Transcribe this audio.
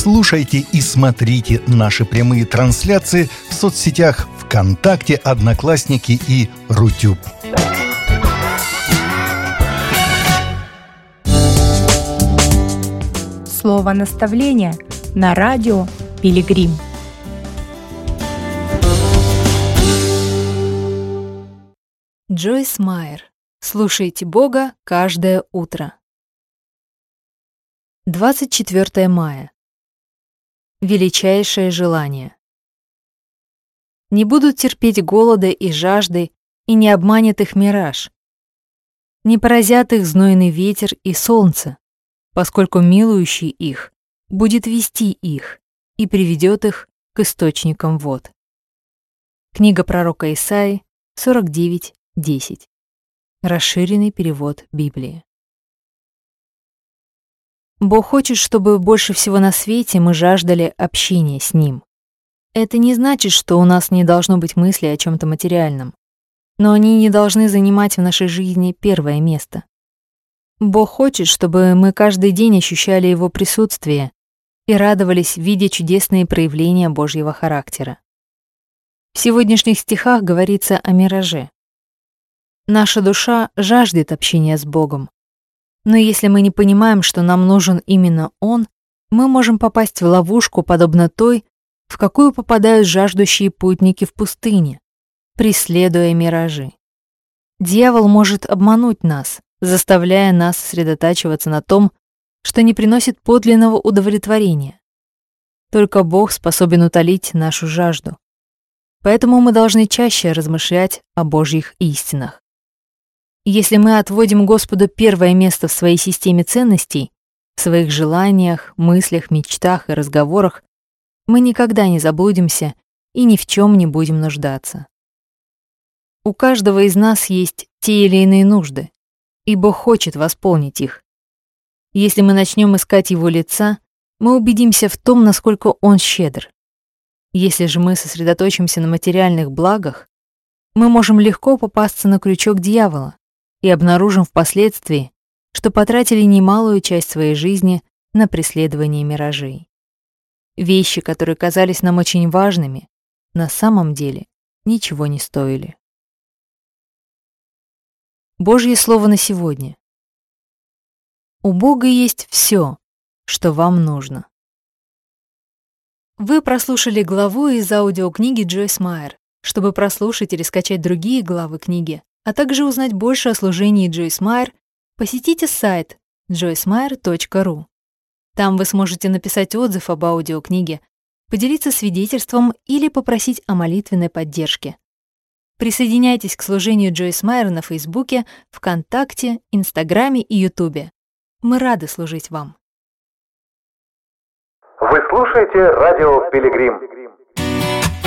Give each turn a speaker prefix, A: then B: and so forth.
A: Слушайте и смотрите наши прямые трансляции в соцсетях ВКонтакте, Одноклассники и Рутюб.
B: Слово наставления на радио Пилигрим.
C: Джойс Майер. Слушайте Бога каждое утро. 24 мая. Величайшее желание. Не будут терпеть голода и жажды, и не обманет их мираж. Не поразят их знойный ветер и солнце, поскольку милующий их будет вести их и приведет их к источникам вод. Книга пророка Исаии, 49:10. Расширенный перевод Библии. Бог хочет, чтобы больше всего на свете мы жаждали общения с Ним. Это не значит, что у нас не должно быть мысли о чем-то материальном, но они не должны занимать в нашей жизни первое место. Бог хочет, чтобы мы каждый день ощущали Его присутствие и радовались, видя чудесные проявления Божьего характера. В сегодняшних стихах говорится о мираже. Наша душа жаждет общения с Богом, но если мы не понимаем, что нам нужен именно Он, мы можем попасть в ловушку, подобно той, в какую попадают жаждущие путники в пустыне, преследуя миражи. Дьявол может обмануть нас, заставляя нас сосредотачиваться на том, что не приносит подлинного удовлетворения. Только Бог способен утолить нашу жажду. Поэтому мы должны чаще размышлять о Божьих истинах. Если мы отводим Господу первое место в своей системе ценностей, в своих желаниях, мыслях, мечтах и разговорах, мы никогда не заблудимся и ни в чем не будем нуждаться. У каждого из нас есть те или иные нужды, и Бог хочет восполнить их. Если мы начнем искать Его лица, мы убедимся в том, насколько Он щедр. Если же мы сосредоточимся на материальных благах, мы можем легко попасться на крючок дьявола и обнаружим впоследствии, что потратили немалую часть своей жизни на преследование миражей. Вещи, которые казались нам очень важными, на самом деле ничего не стоили. Божье слово на сегодня. У Бога есть все, что вам нужно. Вы прослушали главу из аудиокниги Джойс Майер. Чтобы прослушать или скачать другие главы книги, а также узнать больше о служении Джойс Майер, посетите сайт joycemeyer.ru. Там вы сможете написать отзыв об аудиокниге, поделиться свидетельством или попросить о молитвенной поддержке. Присоединяйтесь к служению Джойс Майер на Фейсбуке, ВКонтакте, Инстаграме и Ютубе. Мы рады служить вам.
D: Вы слушаете радио Пилигрим.